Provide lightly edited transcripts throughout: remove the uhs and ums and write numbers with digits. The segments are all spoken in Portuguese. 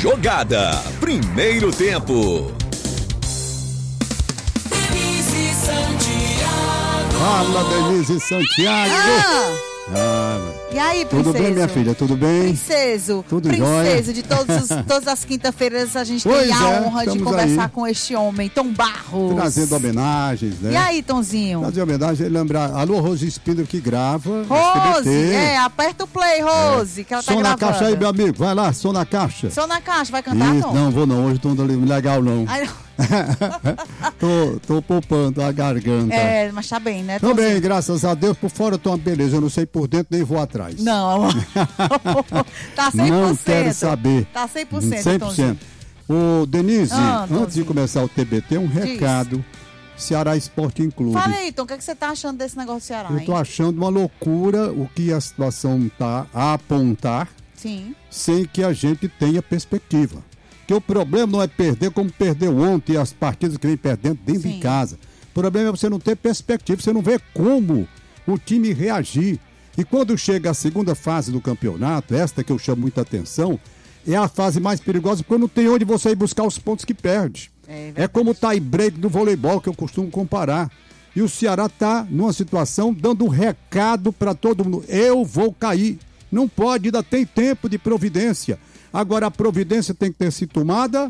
Jogada. Primeiro tempo. Denise Santiago. Fala, Denise Santiago. E aí, princesa? Tudo bem, minha filha? Tudo bem? Princeso. Tudo jóia? Princeso, de todas as quinta-feiras a gente Pois tem a é, honra de estamos conversar aí. com este homem, Tom Barros. Trazendo homenagens, né? E aí, Tonzinho? Trazer homenagem, lembrar. Alô, Rose Espíndola, que grava. Rose, aperta o play, Rose, que ela tá Som na gravando. caixa aí, meu amigo. Vai lá, som na caixa. Som na caixa, vai cantar, Isso, Tom? não vou não, hoje não tô legal não. Ai, não. tô poupando a garganta. Mas tá bem, né, Tô Tonzinho? bem, graças a Deus. Por fora eu tô uma beleza, eu não sei por dentro nem vou atrás. Não. Tá 100%. Não quero saber. Tá 100%, 100%. Tonzinho. Ô, Denise, antes de Tonzinho. começar o TBT, um recado. Ceará Sporting Clube. Fala aí, Tom, o que você tá achando desse negócio do Ceará, Eu tô hein? achando uma loucura o que a situação tá a apontar, Sim. sem que a gente tenha perspectiva. Porque o problema não é perder como perdeu ontem as partidas que vem perdendo dentro Sim. de casa. O problema é você não ter perspectiva, você não vê como o time reagir. E quando chega a segunda fase do campeonato, esta que eu chamo muita atenção, é a fase mais perigosa, porque não tem onde você ir buscar os pontos que perde. É como o tie break do voleibol, que eu costumo comparar. E o Ceará está numa situação dando um recado para todo mundo. Eu vou cair. Não pode, ainda tem tempo de providência. Agora a providência tem que ter sido tomada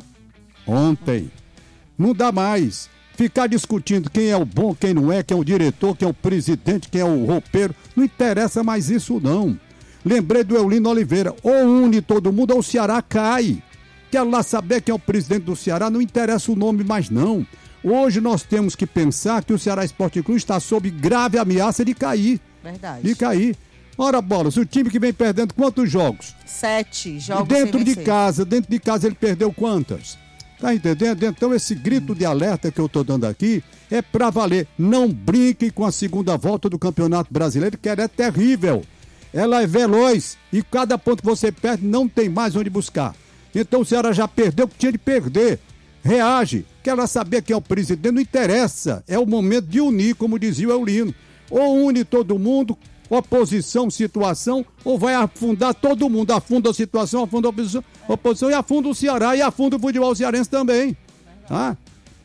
ontem. Não dá mais. Ficar discutindo quem é o bom, quem não é, quem é o diretor, quem é o presidente, quem é o roupeiro. Não interessa mais isso, não. Lembrei do Eulino Oliveira. Ou une todo mundo ou o Ceará cai. Quero lá saber quem é o presidente do Ceará, não interessa o nome mais não. Hoje nós temos que pensar que o Ceará Sporting Clube está sob grave ameaça de cair. Verdade. De cair. Ora, bolas, o time que vem perdendo quantos jogos? 7 jogos Dentro sem de vencer. dentro de casa ele perdeu quantas? Tá entendendo? Então esse grito de alerta que eu tô dando aqui é pra valer. Não brinque com a segunda volta do Campeonato Brasileiro, que ela é terrível. Ela é veloz e cada ponto que você perde não tem mais onde buscar. Então o Ceará já perdeu o que tinha de perder. Reage. Quer saber quem é o presidente? Não interessa. É o momento de unir, como dizia o Eulino. Ou une todo mundo, oposição, situação, ou vai afundar todo mundo. Afunda a situação, afunda a oposição e afunda o Ceará e afunda o futebol cearense também. Tá?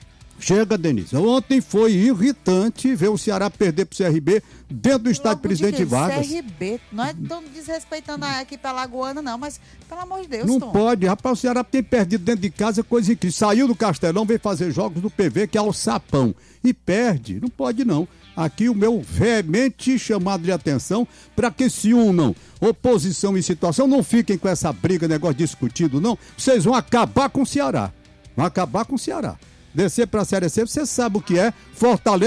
Chega, Denise. Ontem foi irritante ver o Ceará perder pro CRB dentro do estádio Presidente Vargas. CRB, não é tão desrespeitando a equipe alagoana, não, mas pelo amor de Deus, Não Tom. pode, rapaz, o Ceará tem perdido dentro de casa, coisa incrível. Saiu do Castelão, veio fazer jogos do PV, que é o Sapão, e perde. Não pode, não. Aqui o meu veemente chamado de atenção para que se unam oposição e situação, não fiquem com essa briga, negócio discutido, não. Vocês vão acabar com o Ceará. Vão acabar com o Ceará. Descer para a Série C, você sabe o que é. Fortaleza